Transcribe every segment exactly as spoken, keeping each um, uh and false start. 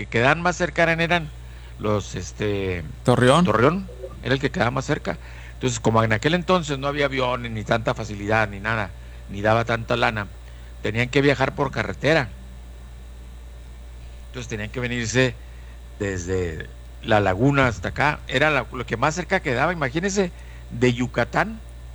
que quedaban más cerca eran los, este... Torreón. Torreón, era el que quedaba más cerca. Entonces, como en aquel entonces no había aviones, ni tanta facilidad, ni nada, ni daba tanta lana, tenían que viajar por carretera. Entonces tenían que venirse desde la laguna hasta acá. Era la, lo que más cerca quedaba, imagínense, de Yucatán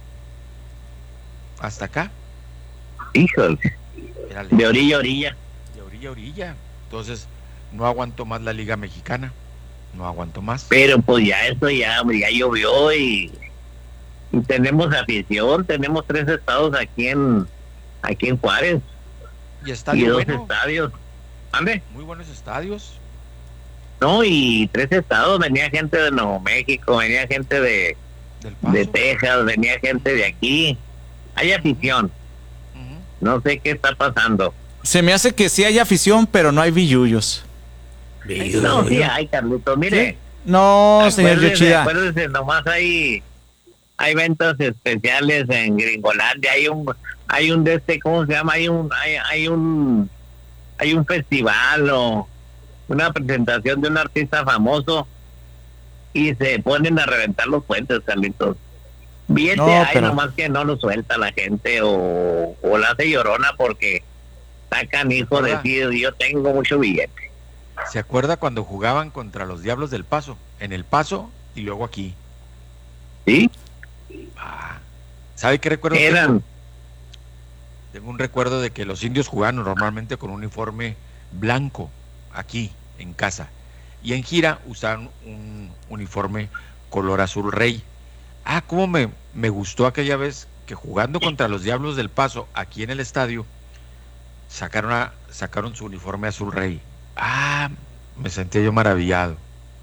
hasta acá. Híjole. De orilla a orilla. De orilla a orilla. Entonces, no aguantó más la Liga Mexicana. No aguantó más. Pero pues ya eso ya, ya llovió y, y tenemos afición, tenemos tres estados aquí en aquí en Juárez. Y estadio y dos bueno. estadios. ¿Ande? Muy buenos estadios. No, y tres estados, venía gente de Nuevo México, venía gente de, de Texas, venía gente de aquí. Hay afición. Uh-huh. No sé qué está pasando. Se me hace que sí hay afición, pero no hay billullos. No, sí hay, Carlito, mire. ¿Sí? No, señor Yoshida. Acuérdese, nomás hay, hay eventos especiales en Gringolandia, hay un, hay un de este, ¿cómo se llama? Hay un, hay, hay un, hay un festival o una presentación de un artista famoso y se ponen a reventar los puentes, Carlitos. Billete no, hay, pero... nomás que no lo suelta la gente o, o la hace llorona porque sacan hijo de decir, yo tengo mucho billete. ¿Se acuerda cuando jugaban contra los Diablos del Paso? En El Paso y luego aquí. ¿Sí? Ah, ¿sabe qué recuerdo? Eran. Tengo? tengo un recuerdo de que los indios jugaban normalmente con un uniforme blanco aquí, en casa. Y en gira usaban un uniforme color azul rey. Ah, cómo me, me gustó aquella vez que jugando contra los Diablos del Paso, aquí en el estadio, sacaron, a, sacaron su uniforme azul rey. Ah, me sentía yo maravillado.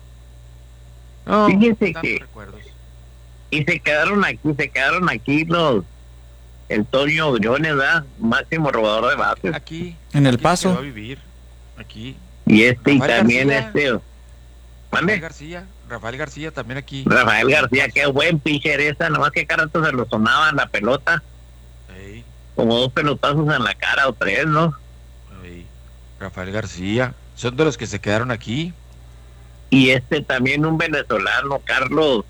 No, fíjese que recuerdos. Y se quedaron aquí, se quedaron aquí los el Toño Briones, ¿verdad? Máximo robador de bases. Aquí, en El aquí Paso. Se va a vivir. Aquí. Y este Rafael y también García, este. Rafael ¿Mande? García, Rafael García también aquí. Rafael García, qué buen pitcher esa, nomás que cada rato se lo sonaba en la pelota. Ey. Como dos pelotazos en la cara o tres, ¿no? Ey. Rafael García, son de los que se quedaron aquí. Y este también un venezolano, Carlos,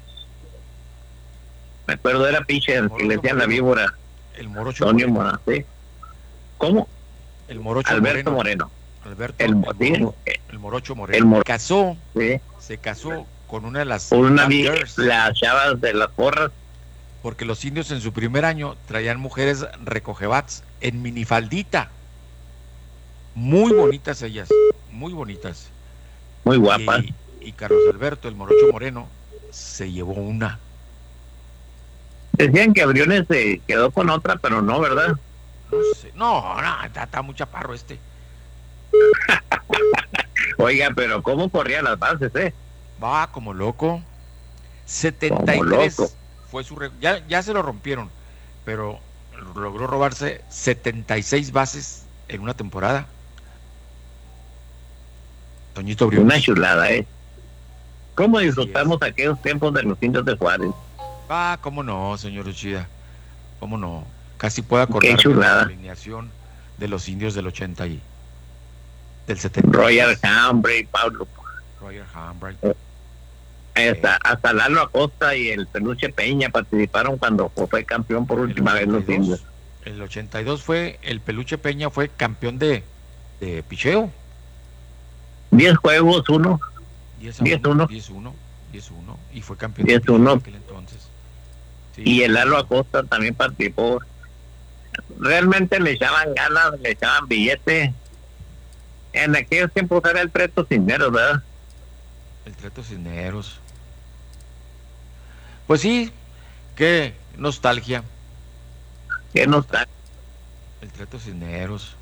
me acuerdo era pitcher, que le decían la víbora. El Morocho Antonio Moreno. Moreno. ¿Cómo? El Morocho Alberto Moreno. Moreno. Alberto el, el, Moro, el Morocho Moreno. El Mor- casó, ¿sí? Se casó con una de las Por una vi- las chavas de las porras. Porque los indios en su primer año traían mujeres recogebats en minifaldita. Muy bonitas ellas, muy bonitas. Muy guapas. Y, y Carlos Alberto, el Morocho Moreno, se llevó una. Decían que Briones se quedó con otra, pero no, ¿verdad? No sé, no, no, está, está muy chaparro este. Oiga, pero ¿cómo corría las bases, eh? Va como loco. setenta y tres como loco. Fue su récord. Ya, ya se lo rompieron, pero logró robarse setenta y seis bases en una temporada. Toñito Briones. Una chulada, ¿eh? ¿Cómo disfrutamos aquellos tiempos de los indios de Juárez? Ah, cómo no, señor Uchida. Cómo no. Casi puedo acordar de la alineación de los indios del ochenta y del setenta. Roger Hambright, Pablo. Roger Hambright. Eh, hasta, hasta Lalo Acosta y el Peluche Peña participaron cuando fue campeón por última vez los indios. El ochenta y dos fue, el Peluche Peña fue campeón de, de picheo. diez juegos, uno. diez uno. diez uno. diez uno. Y fue campeón diez uno. en aquel entonces. Sí. Y el Lalo Acosta también participó. Realmente le echaban ganas, le echaban billete. En aquellos tiempos era el Treto Cisneros, ¿verdad? El Treto Cisneros. Pues sí, qué nostalgia. Qué nostalgia. El Treto Cisneros.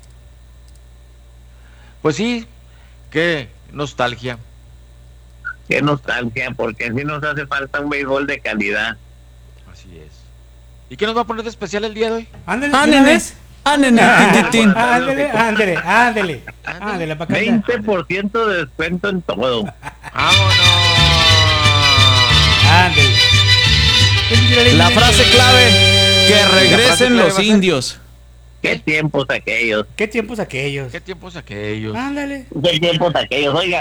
Pues sí, qué nostalgia. Qué nostalgia, porque así nos hace falta un béisbol de calidad. Así es. ¿Y qué nos va a poner de especial el día de hoy? Ándale, ándale, ándale, ándale, ándale, ándale, ándale, para veinte por ciento de descuento en todo. ¡Vámonos! Ándale. La frase clave, que regresen los indios. ¿Qué tiempos aquellos? ¿Qué tiempos aquellos? ¿Qué tiempos aquellos? Ándale. ¿Qué tiempos aquellos? Oiga,